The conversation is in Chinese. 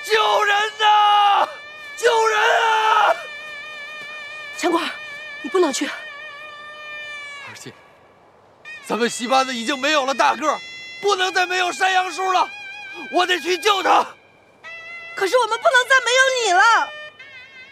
救人呐！救人啊！ 强管，你不能去。 而且，咱们戏班子已经没有了大个，不能再没有山杨叔了。我得去救他。 可是我们不能再没有你了。